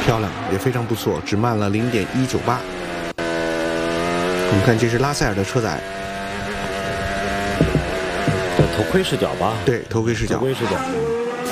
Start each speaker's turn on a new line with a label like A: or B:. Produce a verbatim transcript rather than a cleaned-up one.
A: 漂亮，也非常不错，只慢了零点一九八。我们看，这是拉塞尔的车载，
B: 这头盔视角吧？
A: 对，头盔视角。
B: 头盔视角。